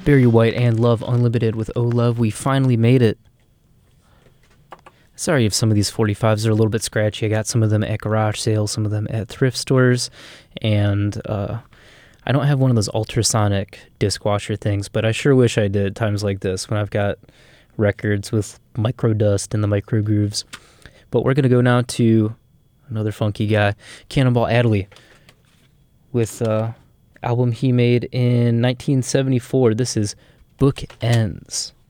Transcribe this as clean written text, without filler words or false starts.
Barry White and Love Unlimited with Oh Love. We finally made it. Sorry if some of these 45s are a little bit scratchy. I got some of them at garage sales, some of them at thrift stores, and I don't have one of those ultrasonic disc washer things, but I sure wish I did times like this when I've got records with micro dust in the micro grooves. But we're going to go now to another funky guy, Cannonball Adderley, with album he made in 1974. This is Book Ends.